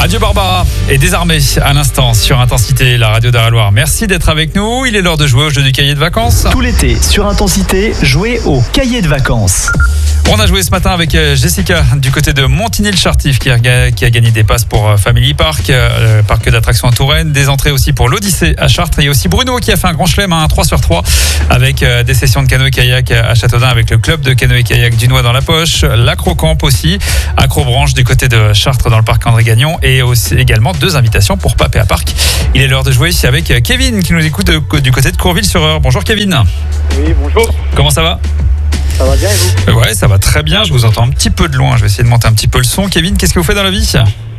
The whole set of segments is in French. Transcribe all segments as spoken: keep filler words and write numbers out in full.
Adieu Barbara et Désarmé à l'instant sur Intensité, la radio d'Arloire. Merci d'être avec nous. Il est l'heure de jouer au jeu du cahier de vacances. Tout l'été sur Intensité, jouez au cahier de vacances. On a joué ce matin avec Jessica du côté de Montigny-le-Chartif qui a, qui a gagné des passes pour Family Park, euh, parc d'attractions à Touraine, des entrées aussi pour l'Odyssée à Chartres. Et aussi Bruno qui a fait un grand chelem, un trois sur trois avec euh, des sessions de canoë-kayak à Châteaudun avec le club de canoë-kayak du Noix dans la poche, l'Acrocamp aussi, Acrobranche du côté de Chartres dans le parc André Gagnon et aussi également deux invitations pour Papéa Park. Il est l'heure de jouer ici avec Kevin qui nous écoute de, du côté de Courville-sur-Eure. Bonjour Kevin. Oui, bonjour. Comment ça va ? Ça va bien et vous ? Ouais, ça va très bien. Je vous entends un petit peu de loin. Je vais essayer de monter un petit peu le son. Kevin, qu'est-ce que vous faites dans la vie ?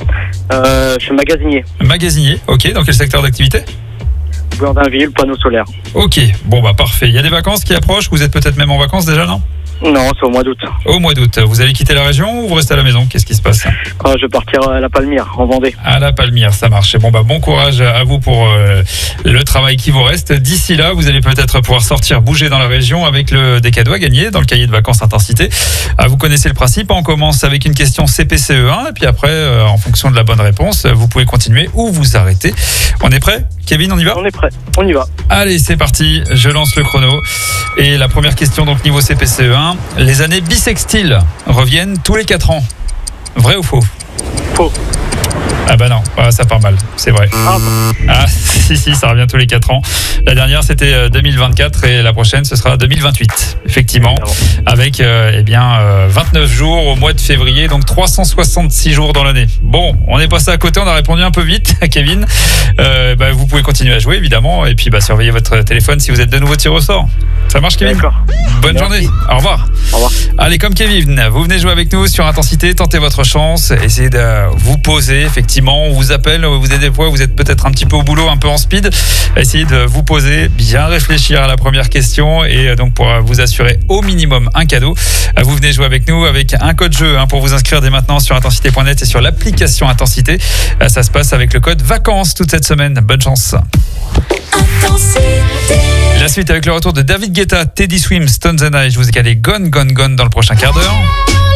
euh, Je suis magasinier. Magasinier, ok. Dans quel secteur d'activité ? Bourdinville, panneau solaire. Ok, bon bah parfait. Il y a des vacances qui approchent. Vous êtes peut-être même en vacances déjà, non ? Non, c'est au mois d'août. Au mois d'août. Vous allez quitter la région ou vous restez à la maison ? Qu'est-ce qui se passe ? Ah, je vais partir à la Palmyre, en Vendée. À la Palmyre, ça marche. Bon bah bon courage à vous pour euh, le travail qui vous reste. D'ici là, vous allez peut-être pouvoir sortir, bouger dans la région avec le, des cadeaux à gagner dans le cahier de vacances Intensité. Ah, vous connaissez le principe. On commence avec une question C P C E un et puis après, euh, en fonction de la bonne réponse, vous pouvez continuer ou vous arrêter. On est prêt ? Kevin, on y va ? On est prêt, on y va. Allez, c'est parti. Je lance le chrono. Et la première question, donc niveau C P C E un. Les années bissextiles reviennent tous les quatre ans. Vrai ou faux ? Faux. Ah bah non, ah, ça part mal, c'est vrai. Ah, Ah si, si, ça revient tous les quatre ans. La dernière, c'était deux mille vingt-quatre et la prochaine, ce sera deux mille vingt-huit. Effectivement, avec euh, eh bien, euh, vingt-neuf jours au mois de février, donc trois cent soixante-six jours dans l'année. Bon, on est passé à côté, on a répondu un peu vite à Kevin. Euh, bah, vous pouvez continuer à jouer, évidemment, et puis bah, surveillez votre téléphone si vous êtes de nouveau tiré au sort. Ça marche, Kevin ? d'accord. Bonne Merci. journée, au revoir. Au revoir. Allez, comme Kevin, vous venez jouer avec nous sur Intensité, tentez votre chance, essayez de vous poser, effectivement, on vous appelle, vous êtes des fois, vous êtes peut-être un petit peu au boulot, un peu en speed, essayez de vous poser, bien réfléchir à la première question et donc pour vous assurer au minimum un cadeau, vous venez jouer avec nous avec un code jeu hein, pour vous inscrire dès maintenant sur intensité point net et sur l'application Intensité. Ça se passe avec le code vacances toute cette semaine. Bonne chance. Intensité. La suite avec le retour de David Guetta, Teddy Swims, Stones and I. Je vous ai calé Gone, Gone, Gone dans le prochain quart d'heure.